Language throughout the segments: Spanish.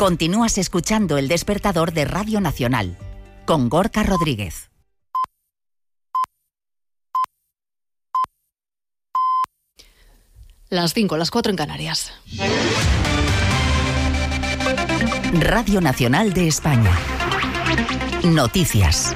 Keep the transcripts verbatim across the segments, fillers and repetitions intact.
Continúas escuchando El Despertador de Radio Nacional, con Gorka Rodríguez. Las cinco, las cuatro en Canarias. Radio Nacional de España. Noticias.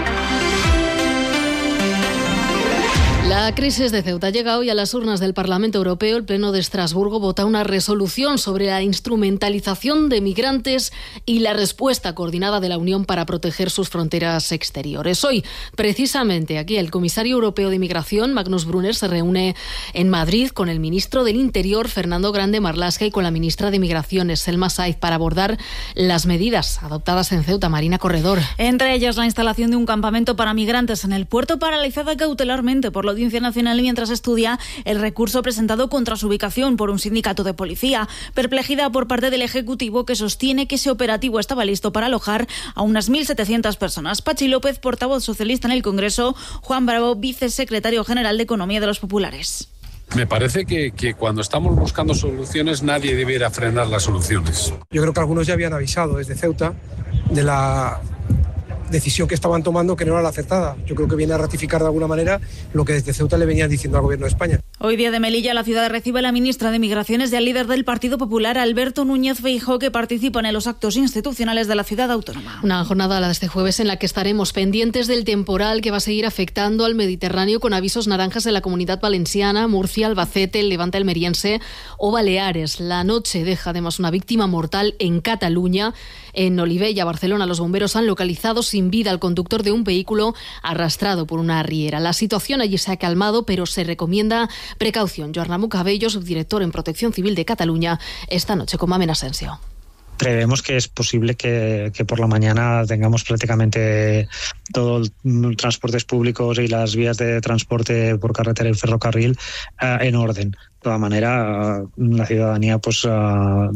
La crisis de Ceuta llega hoy a las urnas del Parlamento Europeo. El Pleno de Estrasburgo vota una resolución sobre la instrumentalización de migrantes y la respuesta coordinada de la Unión para proteger sus fronteras exteriores. Hoy, precisamente, aquí el comisario europeo de Migración, Magnus Brunner, se reúne en Madrid con el ministro del Interior, Fernando Grande Marlaska, y con la ministra de Migraciones, Selma Saiz, para abordar las medidas adoptadas en Ceuta. Marina Corredor. Entre ellas, la instalación de un campamento para migrantes en el puerto, paralizada cautelarmente por la Audiencia Nacional mientras estudia el recurso presentado contra su ubicación por un sindicato de policía. Perplejidad por parte del Ejecutivo, que sostiene que ese operativo estaba listo para alojar a unas mil setecientas personas. Pachi López, portavoz socialista en el Congreso; Juan Bravo, vicesecretario general de Economía de los Populares. Me parece que, que cuando estamos buscando soluciones nadie debiera frenar las soluciones. Yo creo que algunos ya habían avisado desde Ceuta de la decisión que estaban tomando, que no era la acertada. Yo creo que viene a ratificar de alguna manera lo que desde Ceuta le venían diciendo al Gobierno de España. Hoy, día de Melilla, la ciudad recibe a la ministra de Migraciones y al líder del Partido Popular, Alberto Núñez Feijóo, que participan en los actos institucionales de la ciudad autónoma. Una jornada, la de este jueves, en la que estaremos pendientes del temporal que va a seguir afectando al Mediterráneo, con avisos naranjas en la Comunidad Valenciana, Murcia, Albacete, el Levante almeriense o Baleares. La noche deja además una víctima mortal en Cataluña. En Olivella, Barcelona, los bomberos han localizado sin vida al conductor de un vehículo arrastrado por una riera. La situación allí se ha calmado, pero se recomienda precaución. Joan Ramón Cabello, subdirector en Protección Civil de Cataluña, esta noche con Mamen Asensio. Prevemos que es posible que, que por la mañana tengamos prácticamente todo el transportes públicos y las vías de transporte por carretera y ferrocarril uh, en orden. De todas maneras, uh, la ciudadanía pues uh,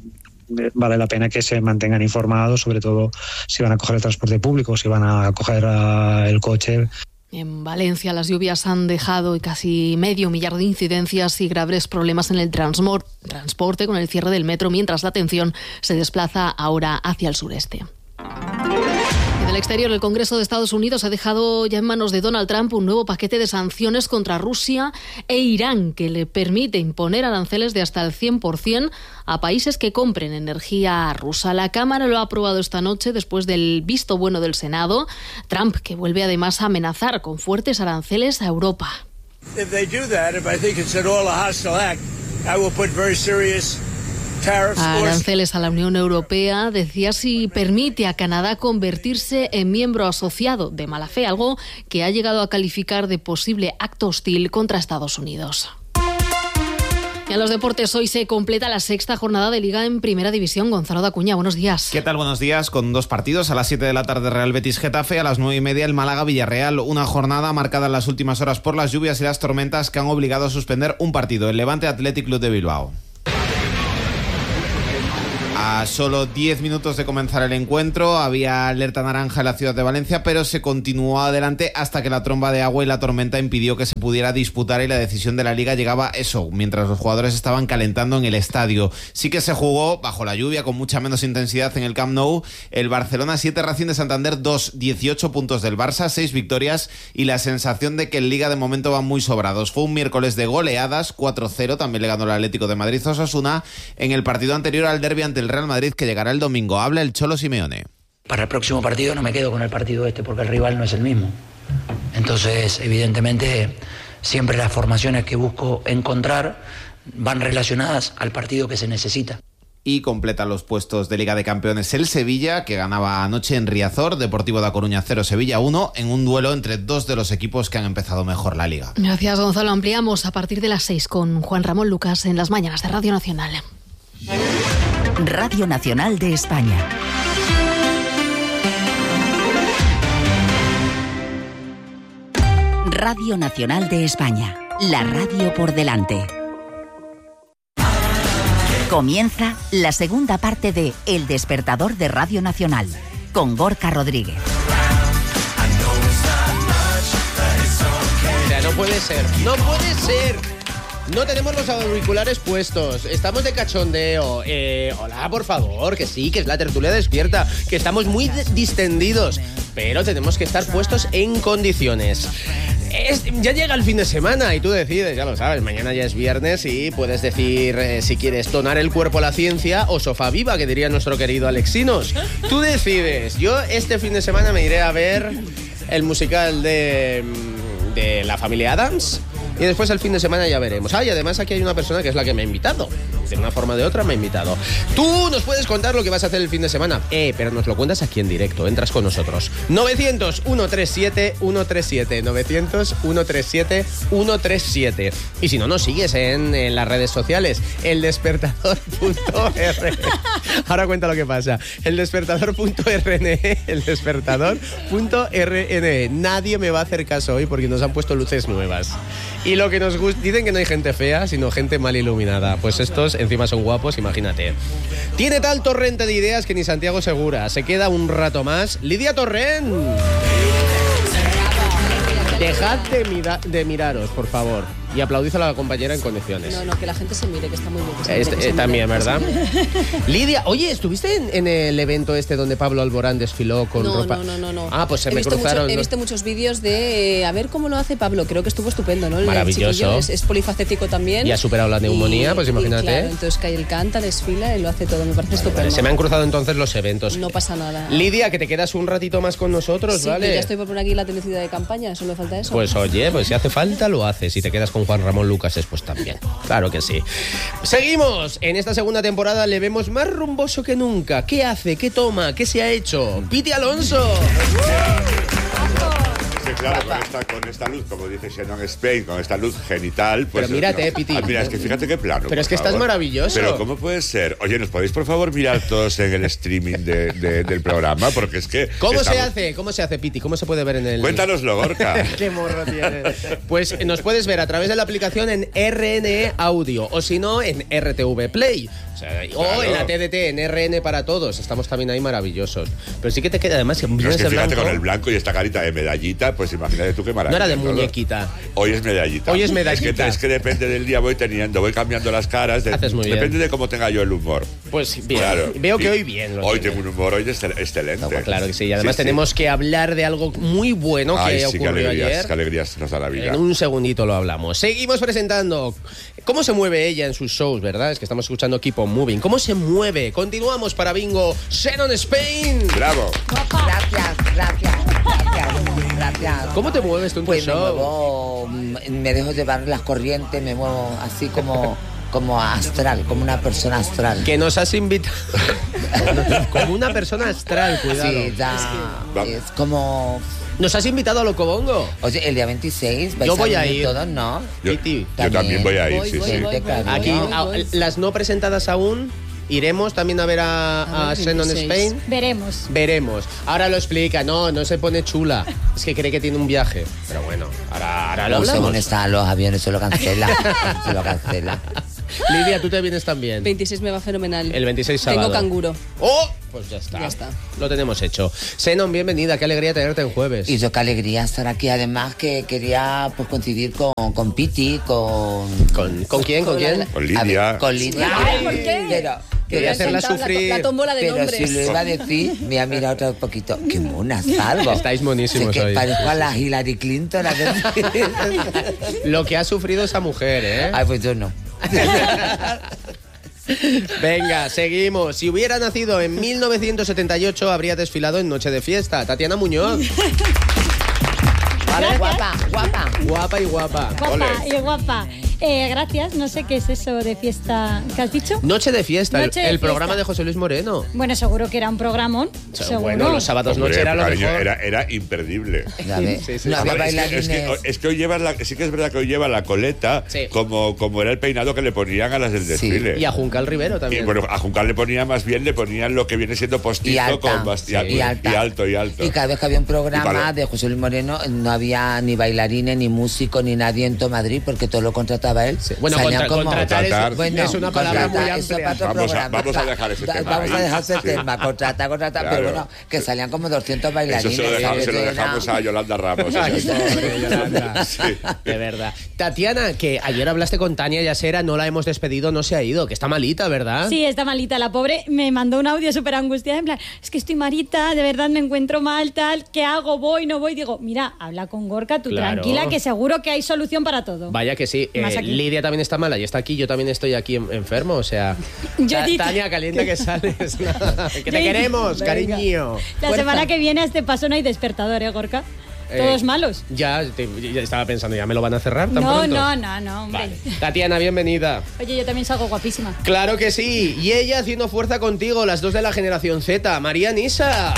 vale la pena que se mantengan informados, sobre todo si van a coger el transporte público, si van a coger uh, el coche. En Valencia, las lluvias han dejado casi medio millar de incidencias y graves problemas en el transporte con el cierre del metro, mientras la atención se desplaza ahora hacia el sureste. En el exterior, el Congreso de Estados Unidos ha dejado ya en manos de Donald Trump un nuevo paquete de sanciones contra Rusia e Irán, que le permite imponer aranceles de hasta el cien por ciento a países que compren energía rusa. La Cámara lo ha aprobado esta noche después del visto bueno del Senado. Trump, que vuelve además a amenazar con fuertes aranceles a Europa. If they do that, if I think it's at all a hostile act, I will put very serious aranceles a la Unión Europea, decía, si permite a Canadá convertirse en miembro asociado de mala fe, algo que ha llegado a calificar de posible acto hostil contra Estados Unidos. Y en los deportes, hoy se completa la sexta jornada de Liga en Primera División. Gonzalo Dacuña, buenos días. ¿Qué tal? Buenos días. Con dos partidos, a las siete de la tarde Real Betis Getafe, a las nueve y media el Málaga Villarreal. Una jornada marcada en las últimas horas por las lluvias y las tormentas que han obligado a suspender un partido, el Levante Athletic Club de Bilbao. A solo diez minutos de comenzar el encuentro había alerta naranja en la ciudad de Valencia, pero se continuó adelante hasta que la tromba de agua y la tormenta impidió que se pudiera disputar, y la decisión de la Liga llegaba eso, mientras los jugadores estaban calentando en el estadio. Sí que se jugó bajo la lluvia, con mucha menos intensidad en el Camp Nou. El Barcelona siete, Racing de Santander dos, dieciocho puntos del Barça, seis victorias y la sensación de que en Liga de momento van muy sobrados. Fue un miércoles de goleadas, cuatro cero, también le ganó el Atlético de Madrid Osasuna en el partido anterior al derbi ante el Real Madrid, que llegará el domingo. Habla el Cholo Simeone. Para el próximo partido no me quedo con el partido este, porque el rival no es el mismo. Entonces, evidentemente, siempre las formaciones que busco encontrar van relacionadas al partido que se necesita. Y completa los puestos de Liga de Campeones el Sevilla, que ganaba anoche en Riazor, Deportivo da Coruña cero, Sevilla uno, en un duelo entre dos de los equipos que han empezado mejor la Liga. Gracias, Gonzalo. Ampliamos a partir de las seis con Juan Ramón Lucas en las mañanas de Radio Nacional. Radio Nacional de España. Radio Nacional de España, la radio por delante. Comienza la segunda parte de El Despertador de Radio Nacional, con Gorka Rodríguez. O sea, no puede ser, no puede ser. No tenemos los auriculares puestos, estamos de cachondeo. Eh, hola, por favor, que sí, que es la tertulia despierta, que estamos muy de- distendidos, pero tenemos que estar puestos en condiciones. Es, ya llega el fin de semana y tú decides, ya lo sabes, mañana ya es viernes y puedes decir eh, si quieres donar el cuerpo a la ciencia o sofá viva, que diría nuestro querido Alexinos. Tú decides. Yo este fin de semana me iré a ver el musical de, de la familia Addams y después el fin de semana ya veremos. Ah, y además aquí hay una persona que es la que me ha invitado. De una forma o de otra me ha invitado. Tú nos puedes contar lo que vas a hacer el fin de semana. Eh, pero nos lo cuentas aquí en directo. Entras con nosotros. novecientos, ciento treinta y siete, ciento treinta y siete. novecientos, ciento treinta y siete, ciento treinta y siete. Y si no, nos sigues en, en las redes sociales. El despertador punto r n. Ahora cuenta lo que pasa. El despertador punto r n. El despertador punto r n. Nadie me va a hacer caso hoy porque nos han puesto luces nuevas. Y lo que nos gusta, dicen que no hay gente fea, sino gente mal iluminada. Pues estos encima son guapos, imagínate. Tiene tal torrente de ideas que ni Santiago Segura. Se queda un rato más. Lidia Torrent. Dejad de, mira, de miraros, por favor. Y aplaudid a la compañera en condiciones. No, no, que la gente se mire, que está muy bien. Que se Este, mire, que eh, se también, mire. ¿verdad? Lidia, oye, ¿estuviste en, en el evento este donde Pablo Alborán desfiló con No, ropa? no, no, no, no. Ah, pues se he me visto cruzaron. mucho- he ¿no? visto muchos vídeos de eh, a ver cómo lo hace Pablo. Creo que estuvo estupendo, ¿no? El Maravilloso. chiquillo es, es polifacético también. Y ha superado la neumonía, Y- pues y imagínate. claro, entonces que él canta, desfila y lo hace todo. Me parece estupendo. Se me han cruzado entonces los eventos. No pasa nada. Lidia, que te quedas un ratito más con nosotros, Sí, ¿vale? que ya estoy por poner aquí la tendencia de campaña, solo me falta eso. Pues oye, pues si hace falta lo haces. Si te quedas con Juan Ramón Lucas, pues también. Claro que sí. Seguimos. En esta segunda temporada le vemos más rumboso que nunca. ¿Qué hace? ¿Qué toma? ¿Qué se ha hecho? Piti Alonso. Sí, claro, con esta, con esta luz, como dice Shannon Spain, con esta luz genital. Pues, Pero mírate, no. Piti. Ah, mira, es que fíjate qué plano. Pero es por que estás favor. maravilloso. Pero ¿cómo puede ser? Oye, ¿nos podéis por favor mirar todos en el streaming de, de- del programa? Porque es que. ¿Cómo se estamos- hace? ¿Cómo se hace, Piti? ¿Cómo se puede ver en el...? Cuéntanoslo, Gorka. Qué morro tienes. Pues nos puedes ver a través de la aplicación en R N E Audio o si no en R T V Play. O, sea, o Claro. en la T D T, en R N para todos. Estamos también ahí maravillosos. Pero sí que te queda además que No, es vienes que de fíjate blanco. con el blanco y esta carita de medallita, pues imagínate tú qué No maravilla. era de todo. muñequita. Hoy es medallita. Hoy es medallita. Es que, es que depende del día, voy teniendo, voy cambiando las caras. de- Haces muy bien. Depende de cómo tenga yo el humor. Pues bien. Claro. Veo que Y hoy bien. lo Hoy tienes. tengo un humor hoy excel- excelente. No, claro que sí. Y además Sí, sí. tenemos que hablar de algo muy bueno que Ay, sí, qué ocurrió alegrías, ayer. qué alegrías nos da la vida. En un segundito lo hablamos. Seguimos presentando cómo se mueve ella en sus shows, ¿verdad? Es que estamos escuchando Keep on Moving. ¿Cómo se mueve? Continuamos para Bingo. Shannon Spain. Bravo. Gracias, gracias, gracias, gracias. ¿Cómo te mueves tú en Pues tu me show? muevo, mm, me dejo llevar las corrientes, me muevo así como, como astral, como una persona astral. Que nos has invitado. Como una persona astral, cuidado. Sí, ya, es como... ¿Nos has invitado a Locobongo? Oye, el día veintiséis vais Yo voy a a venir ir. todos, ¿no? Yo, Piti. yo también voy a ir, Voy, sí, voy, sí. voy, voy. Aquí, Voy, a- voy. las no presentadas aún, iremos también a ver a, A a ver, Shannon veintiséis. Spain. Veremos. Veremos. Ahora lo explica. No, no se pone chula. Es que cree que tiene un viaje. Pero bueno, ahora, ahora lo No, según hablamos. están los aviones, se lo cancela. se lo cancela. Lidia, tú te vienes también. veintiséis me va fenomenal. El veintiséis sábado. Tengo canguro. ¡Oh! Pues ya está. Ya está. Lo tenemos hecho. Senon, bienvenida. Qué alegría tenerte en jueves. Y yo qué alegría estar aquí. Además que quería pues coincidir con, con Piti, con... ¿Con, ¿con quién? ¿Con Con quién? la- Con A Lidia. ver, con Lidia. Ay, ¿por qué? Pero, Quería pero, hacerla Sentado la- sufrir. La, tómbola de pero nombres. si lo iba a decir, me ha mirado otro poquito. Qué mona salgo. Estáis monísimos Sé que hoy. parezco a la Hillary Clinton. A ver. Lo que ha sufrido esa mujer, ¿eh? Ay, pues yo no. Venga, seguimos. Si hubiera nacido en mil novecientos setenta y ocho, habría desfilado en Noche de Fiesta. Tatiana Muñoz. ¿Vale? Guapa, guapa. Guapa y guapa. Guapa y guapa. Eh, gracias, no sé qué es eso de fiesta que has dicho. Noche de Fiesta, el- Noche de el, fiesta. programa de José Luis Moreno. Bueno, seguro que era un programón. O sea, seguro. bueno, los sábados Hombre, noche era lo cariño, mejor. era, era imperdible. Ya ves. Sí, sí, no sí. había Es que, es, bailarines. que, es que hoy lleva la, sí que es verdad que hoy lleva la coleta Sí. como, como era el peinado que le ponían a las del desfile. Y a Juncal Rivero Y, también. bueno, a Juncal le ponía más bien, le ponían lo que viene siendo postizo Y alta. con basti- Sí. Y alta. y alto y alto. Y cada vez que había un Y programa para- de José Luis Moreno, no había ni bailarines, ni músicos, ni nadie en todo Madrid, porque todo lo contrario, contaba él. Sí. Bueno, salían contra, como, contratar es, bueno, es una palabra muy eso amplia. para otro Vamos a, programa. vamos a dejar ese tema. Vamos a ahí. dejar ese Sí. tema, contratar, contratar, Claro. pero bueno, que salían como doscientos Eso bailarines. se lo dejamos, se lo de- dejamos a Yolanda Ramos. Ay, eso. pobre Yolanda. Sí. De verdad. Tatiana, que ayer hablaste con Tania Yasera, no la hemos despedido, no se ha ido, que está malita, ¿verdad? Sí, está malita. La pobre me mandó un audio súper angustiada, en plan, es que estoy malita, de verdad me encuentro mal, tal, ¿qué hago? ¿Voy? ¿No voy? Digo, mira, habla con Gorka, tú Claro. tranquila, que seguro que hay solución para todo. Vaya que sí. Más Eh, aquí. Lidia también está mala y está aquí, yo también estoy aquí en- enfermo, o sea... Yo Ta- he dicho- Tania, calienta que sales. que Yo te he dicho- queremos, Venga. cariño. La Fuerza. semana que viene a este paso no hay despertador, ¿eh, Gorka? Eh, Todos malos. Ya, te- ya estaba pensando, ¿ya me lo van a cerrar tan No, pronto? no, no, no, hombre. Vale. Tatiana, bienvenida. Oye, yo también salgo guapísima. Claro que sí. Y ella haciendo fuerza contigo, las dos de la generación Z. María Nisa.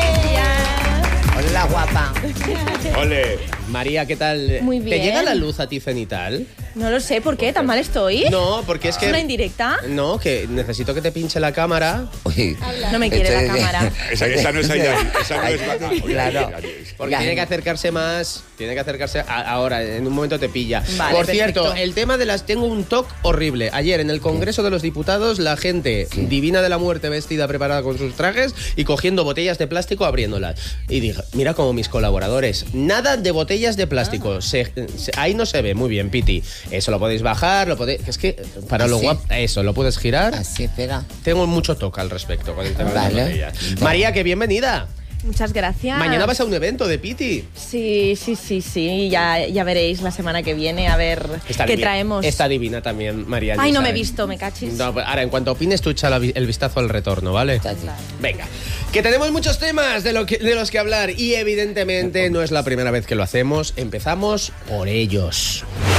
Hola, guapa. Ole. María, ¿qué tal? Muy ¿Te bien. llega la luz a ti cenital? No lo sé, ¿por qué? ¿Tan mal estoy? No, porque es que... ¿Es una indirecta? No, que necesito que te pinche la cámara. No me quiere la cámara. Esa, esa no es ella. Esa no es Claro. Porque Ya. tiene que acercarse más, tiene que acercarse a- ahora, en un momento te pilla. Vale, Por perfecto. cierto, el tema de las... Tengo un toque horrible. Ayer en el Congreso de los Diputados, la gente divina de la muerte vestida, preparada con sus trajes y cogiendo botellas de plástico, abriéndolas. Y dije, mira como mis colaboradores, nada de botellas de plástico. Se- se- ahí no se ve muy bien, Piti. Eso lo podéis bajar, lo podéis... Es que para lo Así. guapo... Eso, lo puedes girar. Así, espera. Tengo mucho toque al respecto con el tema Vale. de las botellas. María, que bienvenida. Muchas gracias. Mañana vas a un evento de Piti. Sí, sí, sí, sí. Ya, ya veréis la semana que viene a ver Está qué divina. traemos. Está divina también, María. Ay, no Luisa, me he ¿eh? visto, me cachis. No, pues ahora, en cuanto opines, tú echa la vi- el vistazo al retorno, ¿vale? Venga. Que tenemos muchos temas de, lo que- de los que hablar y evidentemente no es la primera vez que lo hacemos. Empezamos por ellos.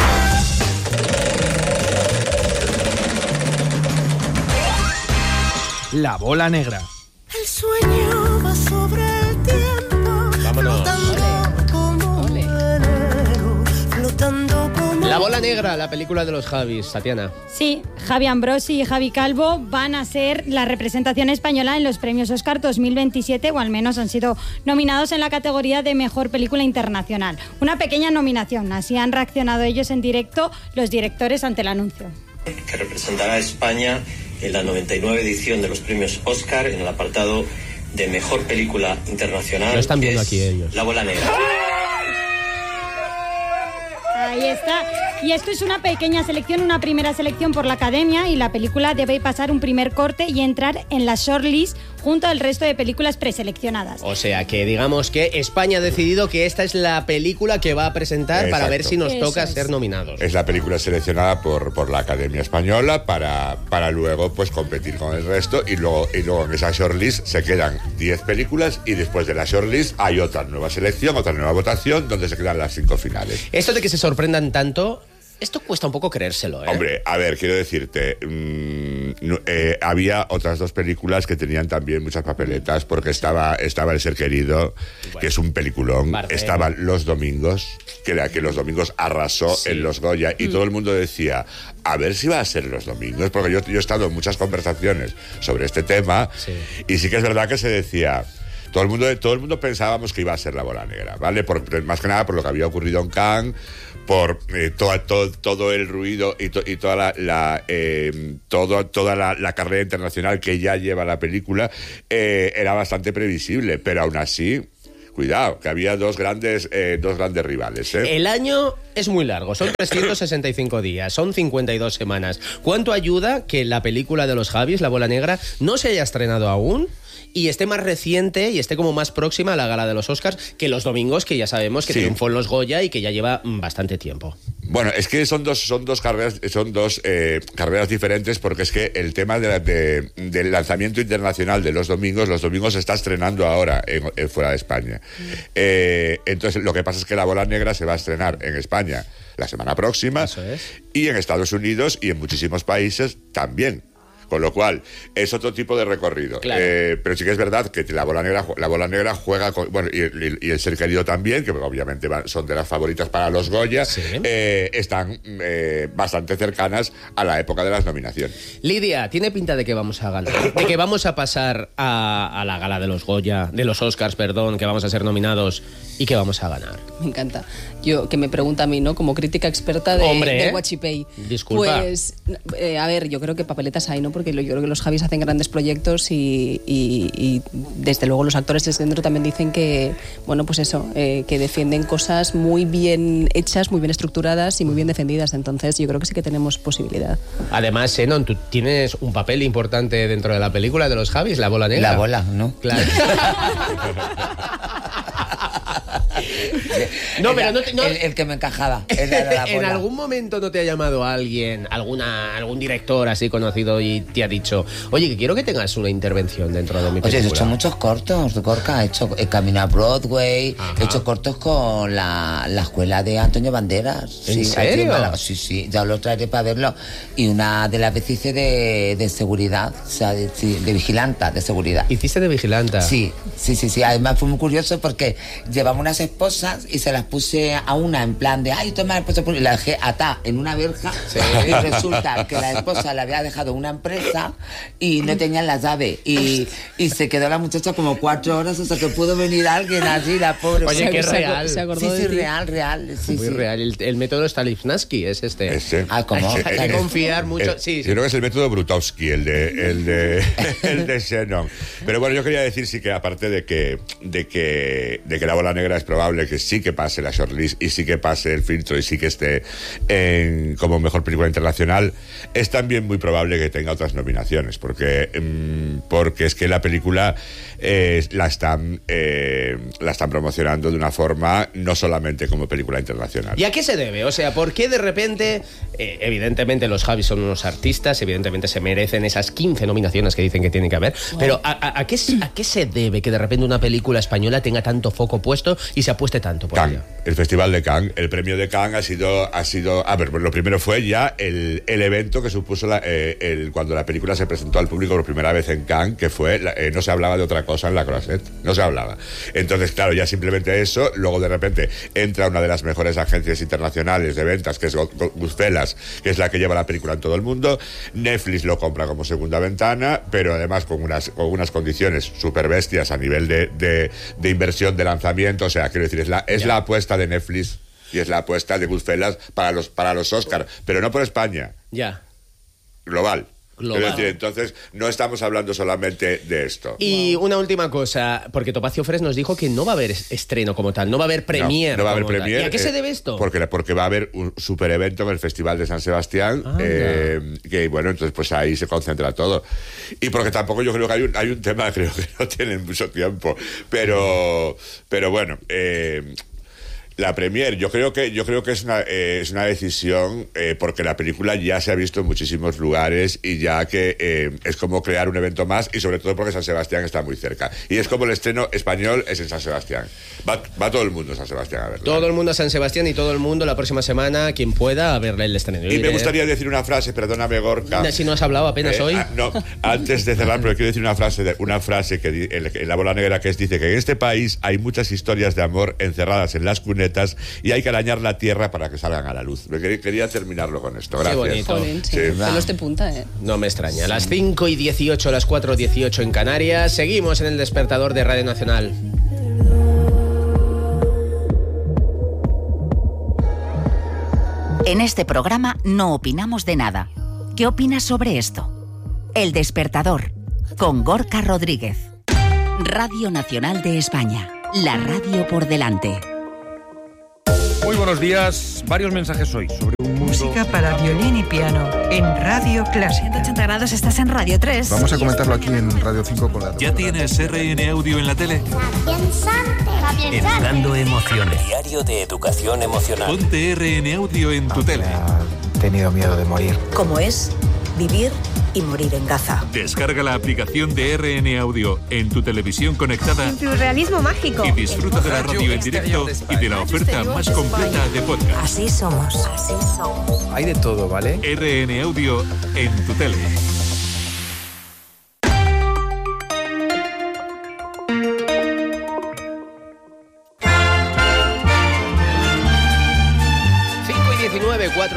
La bola negra. El sueño va sobre el tiempo. Vámonos. Flotando como enero, flotando como... La bola negra, la película de los Javis, Tatiana. Sí, Javi Ambrosi y Javi Calvo van a ser la representación española en los premios Oscar dos mil veintisiete, o al menos han sido nominados en la categoría de Mejor Película Internacional. Una pequeña nominación, así han reaccionado ellos en directo los directores ante el anuncio. Que representará a España en la noventa y nueve edición de los premios Oscar en el apartado de Mejor Película Internacional. Lo están que viendo es aquí ellos. La Bola Negra. Ahí está. Y esto es una pequeña selección, una primera selección por la Academia, y la película debe pasar un primer corte y entrar en la shortlist junto al resto de películas preseleccionadas. O sea que digamos que España ha decidido que esta es la película que va a presentar para Exacto. ver si nos Eso toca es. ser nominados. Es la película seleccionada por, por la Academia Española para, para luego pues competir con el resto y luego, y luego en esa shortlist se quedan diez películas y después de la shortlist hay otra nueva selección, otra nueva votación donde se quedan las cinco finales. Esto de que se sorprendan tanto, esto cuesta un poco creérselo, ¿eh? Hombre, a ver, quiero decirte, mmm, no, eh, había otras dos películas que tenían también muchas papeletas porque estaba, estaba El Ser Querido, bueno, que es un peliculón, Bardem. estaban Los Domingos, que era que Los Domingos arrasó Sí. en los Goya y mm. todo el mundo decía, a ver si va a ser Los Domingos, porque yo, yo he estado en muchas conversaciones sobre este tema Sí. y sí que es verdad que se decía... Todo el mundo, todo el mundo pensábamos que iba a ser La Bola Negra, ¿vale? Por, más que nada por lo que había ocurrido en Cannes, por eh, todo, todo, todo el ruido y, to, y toda la, la eh, todo, toda la, la carrera internacional que ya lleva la película, eh, era bastante previsible, pero aún así, cuidado, que había dos grandes, eh, dos grandes rivales, ¿eh? El año es muy largo, son trescientos sesenta y cinco días, son cincuenta y dos semanas. ¿Cuánto ayuda que la película de los Javis, La Bola Negra, no se haya estrenado aún y esté más reciente y esté como más próxima a la gala de los Oscars que Los Domingos, que ya sabemos que Sí. triunfó en los Goya y que ya lleva mm, bastante tiempo? Bueno, es que son dos, son dos carreras, son dos eh, carreras diferentes porque es que el tema de la- de- del lanzamiento internacional de Los Domingos, Los Domingos se está estrenando ahora en, en fuera de España. Eh, entonces, lo que pasa es que La Bola Negra se va a estrenar en España la semana próxima Eso es. y en Estados Unidos y en muchísimos países también. Con lo cual, es otro tipo de recorrido. Claro. Eh, pero sí que es verdad que la bola negra, la bola negra juega con, bueno, y, y, y el ser querido también, que obviamente van, son de las favoritas para los Goya, sí. eh, están eh, bastante cercanas a la época de las nominaciones. Lidia, tiene pinta de que vamos a ganar, de que vamos a pasar a, a la gala de los Goya, de los Oscars, perdón, que vamos a ser nominados y que vamos a ganar. Me encanta. Yo, que me pregunta a mí, ¿no? Como crítica experta de, Hombre, de ¿eh? Guachipay. Disculpa. Pues, eh, a ver, yo creo que papeletas hay, ¿no? Porque yo creo que los Javis hacen grandes proyectos y, y, y desde luego los actores desde dentro también dicen que, bueno, pues eso, eh, que defienden cosas muy bien hechas, muy bien estructuradas y muy bien defendidas. Entonces yo creo que sí que tenemos posibilidad. Además, Senon, tú tienes un papel importante dentro de la película de los Javis, la bola negra. La bola, ¿no? Claro. No, pero no, te, no el, el que me encajaba. Era la ¿En algún momento no te ha llamado alguien, alguna, algún director así conocido y te ha dicho, oye, que quiero que tengas una intervención dentro de mi película? Oye, he hecho muchos cortos, Gorka. He hecho he Camino a Broadway. Ajá. He hecho cortos con la, la escuela de Antonio Banderas. ¿En sí, serio? Málaga, sí, sí. Ya lo traeré para verlo. Y una de las veces hice de, de seguridad, o sea, de, de vigilanta de seguridad. ¿Hiciste de vigilanta? Sí, sí, sí, sí. Además fue muy curioso porque llevamos unas esposas y se las puse a una en plan de, ay, toma la esposa, y la dejé atada en una verja. Sí. Y resulta que la esposa le había dejado una empresa y no tenían la llave. Y, y se quedó la muchacha como cuatro horas hasta que pudo venir alguien allí, la pobre. Oye, qué real. Se acordó sí, sí, real, real. Sí, muy sí. real. El, el método Stanislavski es este. Este. Ah, ¿cómo? Hay, hay que confiar mucho. El, sí, sí. Yo creo que es el método Brutowski, el de, el de, el de Senon. Pero bueno, yo quería decir sí que aparte de que, de que, de que la bola negra es probable que sí que pase la shortlist y sí que pase el filtro y sí que esté en, como mejor película internacional, es también muy probable que tenga otras nominaciones, porque, porque es que la película eh, la, están, eh, la están promocionando de una forma no solamente como película internacional. ¿Y a qué se debe? O sea, ¿por qué de repente, eh, evidentemente los Javis son unos artistas, evidentemente se merecen esas quince nominaciones que dicen que tienen que haber, wow. pero ¿a, a, a, qué, ¿a qué se debe que de repente una película española tenga tanto foco puesto y se apueste tanto por Cannes, ella? El Festival de Cannes, el premio de Cannes ha sido, ha sido, a ver, pues lo primero fue ya el, el evento que supuso la, eh, el, cuando la película se presentó al público por primera vez en Cannes, que fue, la, eh, no se hablaba de otra cosa en la Croisette, no se hablaba. Entonces, claro, ya simplemente eso, luego de repente entra una de las mejores agencias internacionales de ventas, que es Goodfellas, que es la que lleva la película en todo el mundo. Netflix lo compra como segunda ventana, pero además con unas, con unas condiciones súper bestias a nivel de, de, de inversión de lanzamiento. O sea, quiero decir, es la, es la apuesta de Netflix y es la apuesta de Goodfellas para los, para los Oscars, pero no por España. Ya. Global. Global. Es decir, entonces no estamos hablando solamente de esto. Y wow. una última cosa, porque Topacio Fresh nos dijo que no va a haber estreno como tal, no va a haber premier. No, no va a haber premier. ¿Y a qué eh, se debe esto? Porque, porque va a haber un super evento en el Festival de San Sebastián, ah, eh, que bueno, entonces pues ahí se concentra todo. Y porque tampoco yo creo que hay un, hay un tema, creo que no tienen mucho tiempo, pero, pero bueno... Eh, La premier, yo creo que yo creo que es una eh, es una decisión eh, porque la película ya se ha visto en muchísimos lugares y ya que eh, es como crear un evento más y sobre todo porque San Sebastián está muy cerca y es como el estreno español es en San Sebastián. Va, va todo el mundo a San Sebastián a verlo. Todo el mundo a San Sebastián y todo el mundo la próxima semana, quien pueda, a verle el estreno. Y me gustaría decir una frase, perdóname Gorka. Si no has hablado apenas eh, hoy. Ah, no, antes de cerrar, pero quiero decir una frase de, una frase que en, en la bola negra que es dice que en este país hay muchas historias de amor encerradas en las cunetas y hay que arañar la tierra para que salgan a la luz. Quería, quería terminarlo con esto. Gracias. Qué bonito. Jolín, sí. Sí. Pelos de punta, ¿eh? No me extraña. A las cinco y dieciocho, a las cuatro y dieciocho en Canarias. Seguimos en el despertador de Radio Nacional. En este programa no opinamos de nada. ¿Qué opinas sobre esto? El despertador, con Gorka Rodríguez. Radio Nacional de España. La radio por delante. Muy buenos días. Varios mensajes hoy sobre un mundo... Música para violín y piano en Radio Clásica. ciento ochenta grados, estás en Radio tres. Vamos a comentarlo aquí en Radio cinco con la... ¿Ya tienes R N Audio en la tele? Educando emociones. Diario de educación emocional. Ponte R N Audio en tu tele. He tenido miedo de morir. ¿Cómo es vivir y morir en Gaza? Descarga la aplicación de R N Audio en tu televisión conectada. En tu realismo mágico. Y disfruta de la radio en directo y de la oferta más completa de podcast. Así somos. Así somos. Hay de todo, ¿vale? R N Audio en tu tele.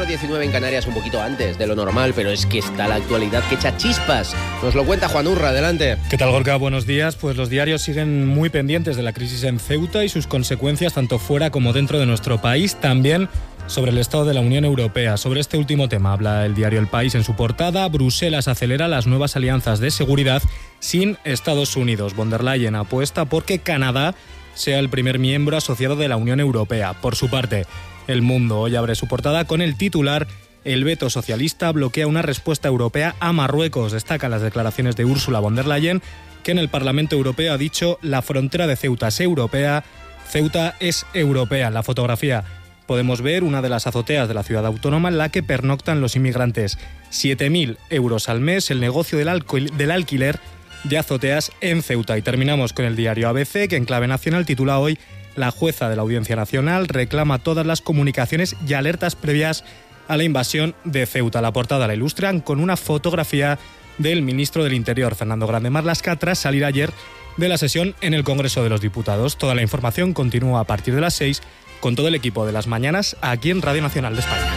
diecinueve en Canarias, un poquito antes de lo normal, pero es que está la actualidad que echa chispas. Nos lo cuenta Juan Urra, adelante. ¿Qué tal, Gorka? Buenos días. Pues los diarios siguen muy pendientes de la crisis en Ceuta y sus consecuencias tanto fuera como dentro de nuestro país. También sobre el estado de la Unión Europea. Sobre este último tema habla el diario El País en su portada. Bruselas acelera las nuevas alianzas de seguridad sin Estados Unidos. Von der Leyen apuesta porque Canadá sea el primer miembro asociado de la Unión Europea. Por su parte, El Mundo hoy abre su portada con el titular: el veto socialista bloquea una respuesta europea a Marruecos. Destacan las declaraciones de Ursula von der Leyen, que en el Parlamento Europeo ha dicho: la frontera de Ceuta es europea, Ceuta es europea. En la fotografía podemos ver una de las azoteas de la ciudad autónoma en la que pernoctan los inmigrantes. siete mil euros al mes el negocio del, alquil- del alquiler de azoteas en Ceuta. Y terminamos con el diario A B C, que en clave nacional titula hoy: la jueza de la Audiencia Nacional reclama todas las comunicaciones y alertas previas a la invasión de Ceuta. La portada la ilustran con una fotografía del ministro del Interior, Fernando Grande Marlaska, tras salir ayer de la sesión en el Congreso de los Diputados. Toda la información continúa a partir de las seis con todo el equipo de Las Mañanas aquí en Radio Nacional de España.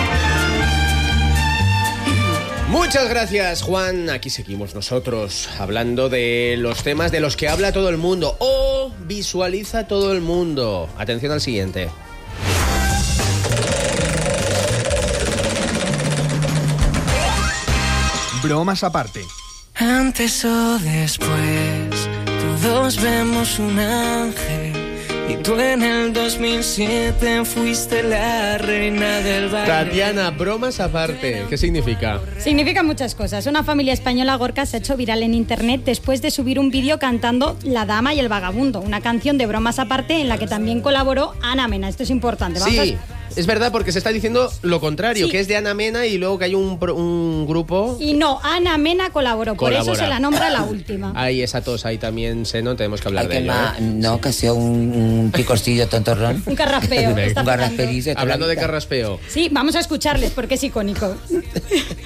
Muchas gracias, Juan. Aquí seguimos nosotros hablando de los temas de los que habla todo el mundo o visualiza todo el mundo. Atención al siguiente. Bromas aparte. Antes o después, todos vemos un ángel. Y tú en el dos mil siete fuiste la reina del baile. Tatiana, bromas aparte, ¿qué significa? Significa muchas cosas. Una familia española, Gorka, se ha hecho viral en internet después de subir un vídeo cantando La Dama y el Vagabundo, una canción de bromas aparte en la que también colaboró Ana Mena. Esto es importante. Vamos Sí, a... es verdad, porque se está diciendo lo contrario, Sí. que es de Ana Mena y luego que hay un, pro- un grupo... Y no, Ana Mena colaboró, por Colabora. eso se la nombra la última. Hay esa tos ahí también, Seno, tenemos que hablar Hay de que ello. ma- ¿eh? No, que sea un, un picorcillo tontorrón. Un carraspeo. Un está carrasperizo. Hablando de carraspeo. Sí, vamos a escucharles porque es icónico.